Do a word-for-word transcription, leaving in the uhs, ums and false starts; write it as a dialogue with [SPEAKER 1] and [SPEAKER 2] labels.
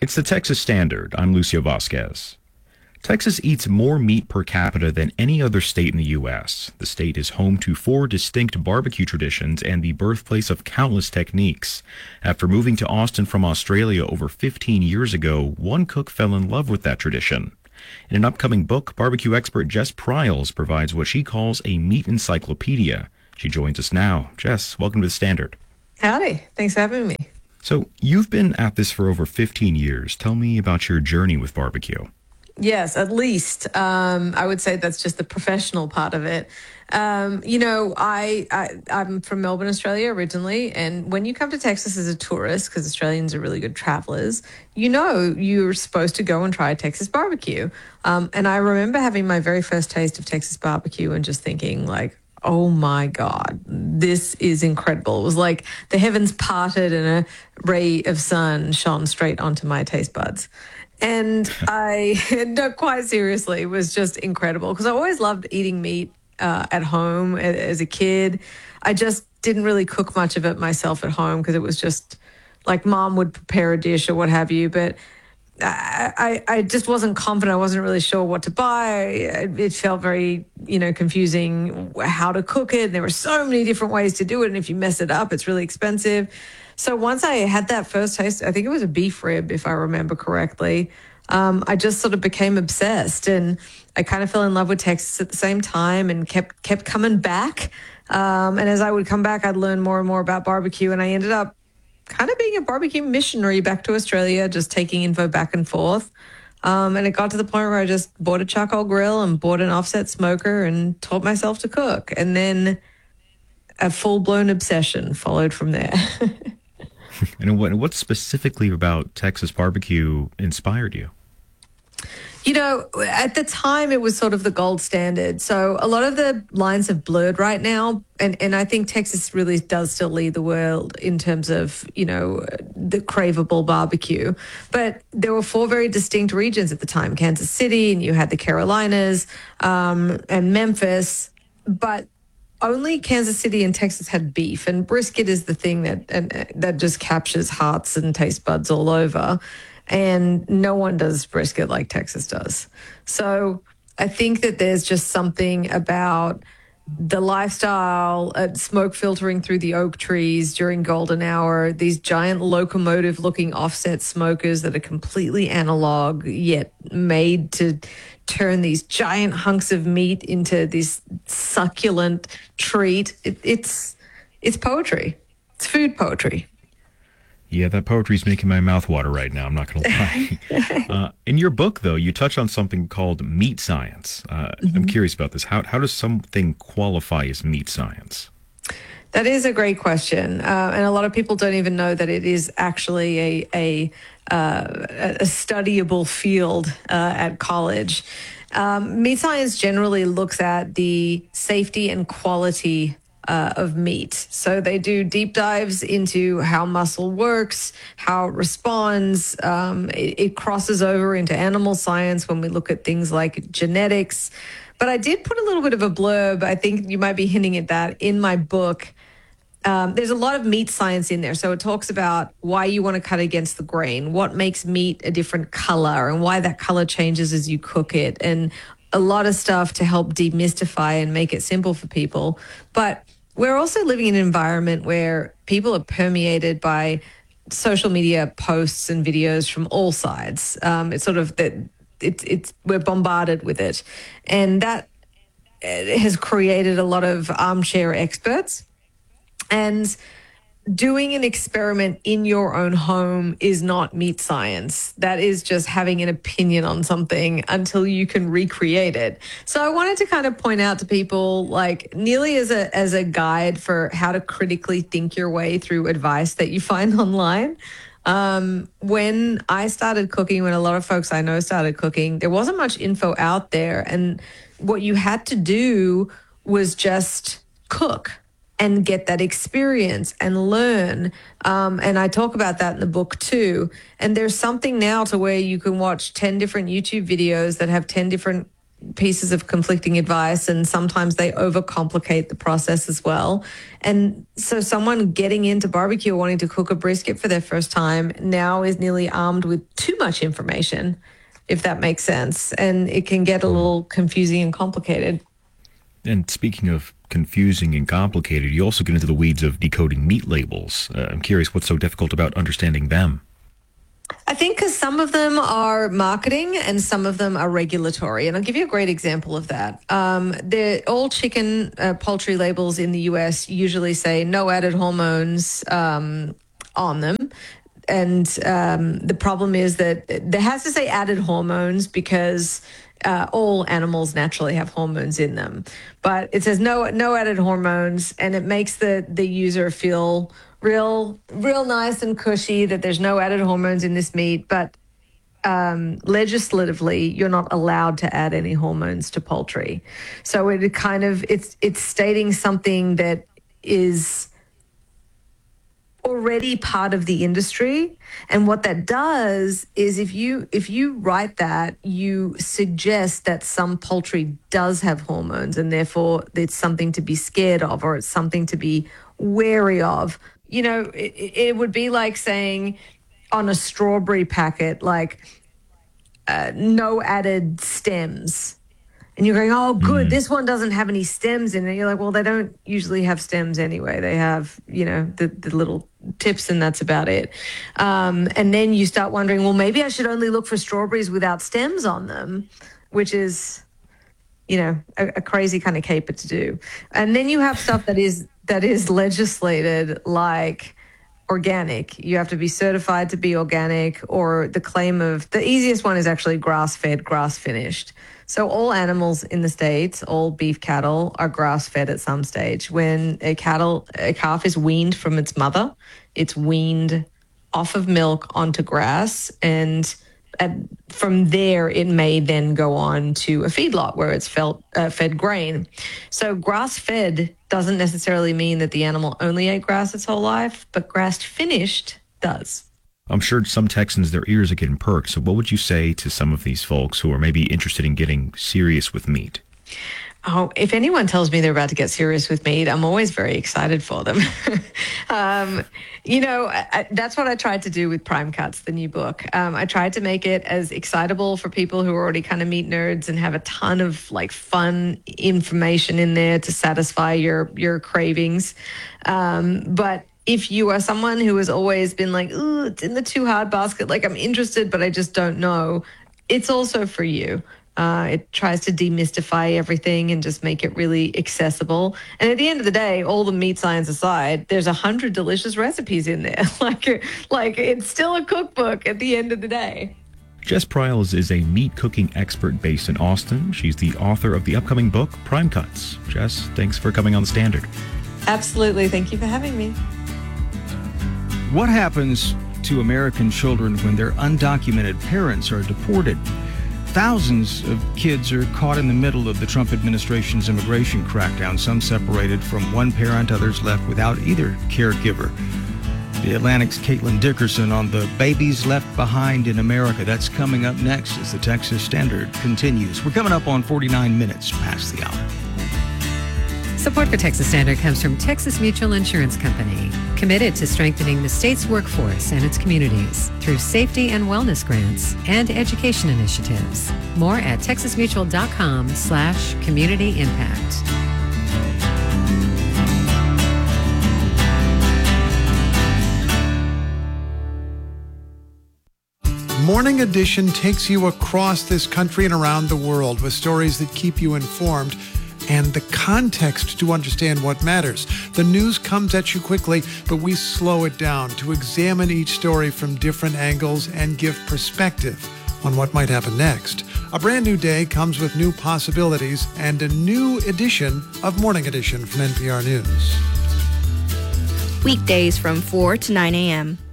[SPEAKER 1] It's the Texas Standard. I'm Lucio Vasquez. Texas eats more meat per capita than any other state in the U S. The state is home to four distinct barbecue traditions and the birthplace of countless techniques. After moving to Austin from Australia over fifteen years ago, one cook fell in love with that tradition. In an upcoming book, barbecue expert Jess Pryles provides what she calls a meat encyclopedia. She joins us now. Jess, welcome to the Standard.
[SPEAKER 2] Howdy. Thanks for having me.
[SPEAKER 1] So you've been at this for over fifteen years. Tell me about your journey with barbecue.
[SPEAKER 2] Yes, at least. Um, I would say that's just the professional part of it. Um, you know, I, I, I'm from Melbourne, Australia originally. And when you come to Texas as a tourist, because Australians are really good travelers, you know you're supposed to go and try Texas barbecue. Um, and I remember having my very first taste of Texas barbecue and just thinking like, oh my God, this is incredible. It was like the heavens parted and a ray of sun shone straight onto my taste buds. And I, no, quite seriously, it was just incredible because I always loved eating meat uh, at home as a kid. I just didn't really cook much of it myself at home because it was just like mom would prepare a dish or what have you. But I, I just wasn't confident. I wasn't really sure what to buy. It felt very, you know, confusing how to cook it. There were so many different ways to do it. And if you mess it up, it's really expensive. So once I had that first taste, I think it was a beef rib, if I remember correctly, um, I just sort of became obsessed. And I kind of fell in love with Texas at the same time and kept, kept coming back. Um, and as I would come back, I'd learn more and more about barbecue. And I ended up kind of being a barbecue missionary back to Australia, just taking info back and forth. Um, and it got to the point where I just bought a charcoal grill and bought an offset smoker and taught myself to cook. And then a full-blown obsession followed from there.
[SPEAKER 1] And what, what specifically about Texas barbecue inspired you?
[SPEAKER 2] You know, at the time, it was sort of the gold standard. So a lot of the lines have blurred right now. And, and I think Texas really does still lead the world in terms of, you know, the craveable barbecue. But there were four very distinct regions at the time, Kansas City, and you had the Carolinas um, and Memphis. But only Kansas City and Texas had beef. And brisket is the thing that and, that just captures hearts and taste buds all over. And no one does brisket like Texas does. So I think that there's just something about the lifestyle, uh, smoke filtering through the oak trees during golden hour, these giant locomotive-looking offset smokers that are completely analog, yet made to turn these giant hunks of meat into this succulent treat. It, it's it's poetry. It's food poetry.
[SPEAKER 1] Yeah, that poetry's making my mouth water right now. I'm not going to lie. uh, in your book, though, you touch on something called meat science. Uh, mm-hmm. I'm curious about this. How how does something qualify as meat science?
[SPEAKER 2] That is a great question, uh, and a lot of people don't even know that it is actually a a, uh, a studyable field uh, at college. Um, meat science generally looks at the safety and quality Uh, of meat. So they do deep dives into how muscle works, how it responds. Um, it, it crosses over into animal science when we look at things like genetics. But I did put a little bit of a blurb, I think you might be hinting at that, in my book. Um, there's a lot of meat science in there. So it talks about why you want to cut against the grain, what makes meat a different color, and why that color changes as you cook it, and a lot of stuff to help demystify and make it simple for people. But we're also living in an environment where people are permeated by social media posts and videos from all sides. Um, it's sort of that it's it's we're bombarded with it, and that has created a lot of armchair experts. And doing an experiment in your own home is not meat science. That is just having an opinion on something until you can recreate it. So I wanted to kind of point out to people, like, nearly as a as a guide for how to critically think your way through advice that you find online. Um, when I started cooking, when a lot of folks I know started cooking, there wasn't much info out there. And what you had to do was just cook and get that experience and learn. Um, and I talk about that in the book too. And there's something now to where you can watch ten different YouTube videos that have ten different pieces of conflicting advice, and sometimes they overcomplicate the process as well. And so someone getting into barbecue or wanting to cook a brisket for their first time now is nearly armed with too much information, if that makes sense. And it can get a little confusing and complicated.
[SPEAKER 1] And speaking of confusing and complicated, you also get into the weeds of decoding meat labels. Uh, I'm curious, what's so difficult about understanding them?
[SPEAKER 2] I think because some of them are marketing and some of them are regulatory. And I'll give you a great example of that. Um, they're, all chicken uh, poultry labels in the U S usually say no added hormones um, on them. And um, the problem is that there has to say added hormones because uh, all animals naturally have hormones in them. But it says no no added hormones, and it makes the, the user feel real real nice and cushy that there's no added hormones in this meat. But um, legislatively, you're not allowed to add any hormones to poultry. So it kind of it's it's stating something that is already part of the industry. And what that does is if you if you write that, you suggest that some poultry does have hormones and therefore it's something to be scared of or it's something to be wary of. You know, it, it would be like saying on a strawberry packet, like uh, no added stems. And you're going, oh, good, mm. this one doesn't have any stems in it. You're like, well, they don't usually have stems anyway. They have, you know, the, the little tips, and that's about it. Um, and then you start wondering, well, maybe I should only look for strawberries without stems on them, which is, you know, a, a crazy kind of caper to do. And then you have stuff that is that is legislated, like organic. You have to be certified to be organic, or the claim of, the easiest one is actually grass-fed, grass-finished. So all animals in the States, all beef cattle, are grass-fed at some stage. When a cattle, a calf is weaned from its mother, it's weaned off of milk onto grass, and at, from there it may then go on to a feedlot where it's felt, uh, fed grain. So grass-fed doesn't necessarily mean that the animal only ate grass its whole life, but grass-finished does.
[SPEAKER 1] I'm sure some Texans, their ears are getting perked. So what would you say to some of these folks who are maybe interested in getting serious with meat?
[SPEAKER 2] Oh, if anyone tells me they're about to get serious with meat, I'm always very excited for them. um, you know, I, that's what I tried to do with Prime Cuts, the new book. Um, I tried to make it as excitable for people who are already kind of meat nerds and have a ton of like fun information in there to satisfy your your cravings. Um, but if you are someone who has always been like, ooh, it's in the too hard basket, like I'm interested, but I just don't know, it's also for you. Uh, it tries to demystify everything and just make it really accessible. And at the end of the day, all the meat science aside, there's a hundred delicious recipes in there. like, like it's still a cookbook at the end of the day.
[SPEAKER 1] Jess Pryles is a meat cooking expert based in Austin. She's the author of the upcoming book, Prime Cuts. Jess, thanks for coming on The Standard.
[SPEAKER 2] Absolutely. Thank you for having me.
[SPEAKER 3] What happens to American children when their undocumented parents are deported? Thousands of kids are caught in the middle of the Trump administration's immigration crackdown, some separated from one parent, others left without either caregiver. The Atlantic's Caitlin Dickerson on the babies left behind in America. That's coming up next as the Texas Standard continues. We're coming up on forty-nine minutes past the hour.
[SPEAKER 4] Support for Texas Standard comes from Texas Mutual Insurance Company, committed to strengthening the state's workforce and its communities through safety and wellness grants and education initiatives. More at texasmutual.com slash community impact.
[SPEAKER 5] Morning Edition takes you across this country and around the world with stories that keep you informed and the context to understand what matters. The news comes at you quickly, but we slow it down to examine each story from different angles and give perspective on what might happen next. A brand new day comes with new possibilities and a new edition of Morning Edition from N P R News.
[SPEAKER 6] Weekdays from four to nine a.m.